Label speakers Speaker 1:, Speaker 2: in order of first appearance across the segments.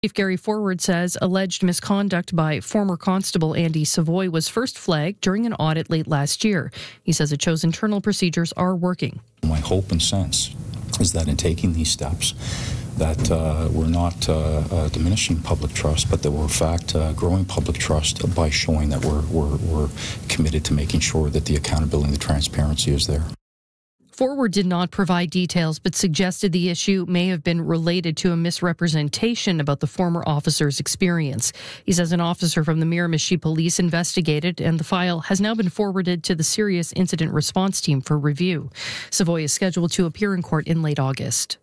Speaker 1: Chief Gary Forward says alleged misconduct by former Constable Andy Savoy was first flagged during an audit late last year. He says it shows internal procedures are working.
Speaker 2: My hope and sense is that in taking these steps, that we're not diminishing public trust, but that we're in fact growing public trust by showing that we're committed to making sure that the accountability and the transparency is there.
Speaker 1: Forward did not provide details, but suggested the issue may have been related to a misrepresentation about the former officer's experience. He says an officer from the Miramichi Police investigated, and the file has now been forwarded to the Serious Incident Response Team for review. Savoy is scheduled to appear in court in late August.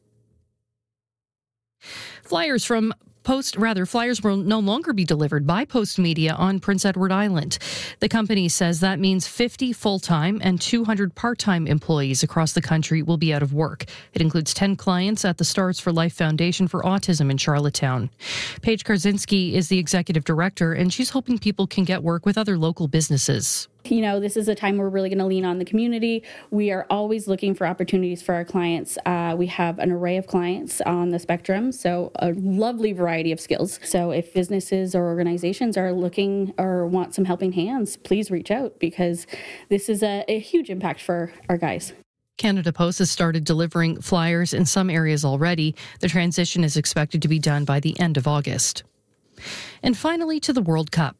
Speaker 1: Flyers will no longer be delivered by Post Media on Prince Edward Island. The company says that means 50 full-time and 200 part-time employees across the country will be out of work. It includes 10 clients at the Stars for Life Foundation for Autism in Charlottetown. Paige Karzinski is the executive director, and she's hoping people can get work with other local businesses.
Speaker 3: You know, this is a time we're really going to lean on the community. We are always looking for opportunities for our clients. We have an array of clients on the spectrum, so a lovely variety of skills. So if businesses or organizations are looking or want some helping hands, please reach out, because this is a huge impact for our guys.
Speaker 1: Canada Post has started delivering flyers in some areas already. The transition is expected to be done by the end of August. And finally, to the World Cup.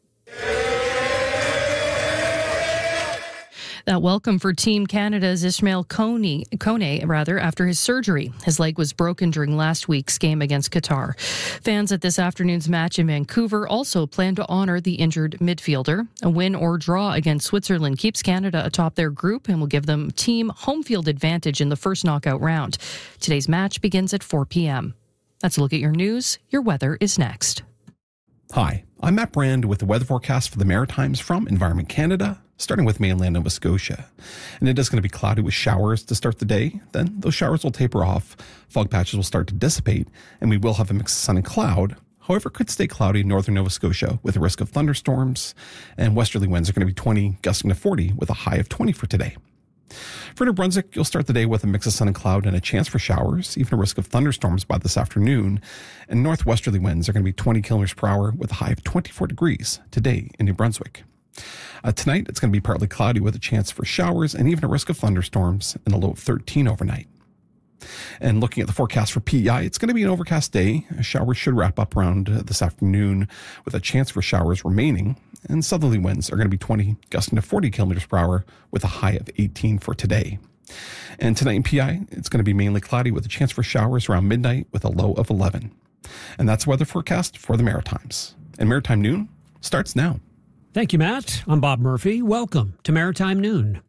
Speaker 1: That welcome for Team Canada's Ismail Kone, after his surgery. His leg was broken during last week's game against Qatar. Fans at this afternoon's match in Vancouver also plan to honour the injured midfielder. A win or draw against Switzerland keeps Canada atop their group and will give them team home field advantage in the first knockout round. Today's match begins at 4 p.m. That's a look at your news. Your weather is next.
Speaker 4: Hi, I'm Matt Brand with the weather forecast for the Maritimes from Environment Canada, starting with mainland Nova Scotia. And it is going to be cloudy with showers to start the day. Then those showers will taper off, fog patches will start to dissipate, and we will have a mix of sun and cloud. However, it could stay cloudy in northern Nova Scotia with a risk of thunderstorms, and westerly winds are going to be 20, gusting to 40 with a high of 20 for today. For New Brunswick, you'll start the day with a mix of sun and cloud and a chance for showers, even a risk of thunderstorms by this afternoon. And northwesterly winds are going to be 20 kilometers per hour with a high of 24 degrees today in New Brunswick. Tonight, it's going to be partly cloudy with a chance for showers and even a risk of thunderstorms and a low of 13 overnight. And looking at the forecast for PEI, it's going to be an overcast day. Showers should wrap up around this afternoon with a chance for showers remaining. And southerly winds are going to be 20, gusting to 40 kilometers per hour with a high of 18 for today. And tonight in PEI, it's going to be mainly cloudy with a chance for showers around midnight with a low of 11. And that's the weather forecast for the Maritimes. And Maritime Noon starts now.
Speaker 5: Thank you, Matt. I'm Bob Murphy. Welcome to Maritime Noon.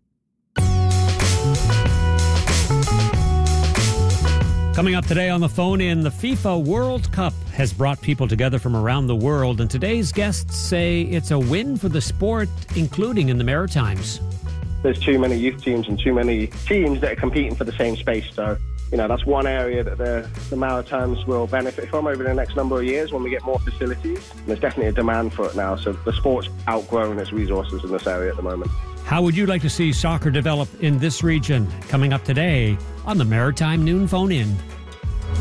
Speaker 5: Coming up today on the phone in, the FIFA World Cup has brought people together from around the world, and today's guests say it's a win for the sport, including in the Maritimes.
Speaker 6: There's too many youth teams and too many teams that are competing for the same space, so that's one area that the Maritimes will benefit from over the next number of years when we get more facilities. There's definitely a demand for it now, so the sport's outgrown its resources in this area at the moment.
Speaker 5: How would you like to see soccer develop in this region? Coming up today on the Maritime Noon Phone In.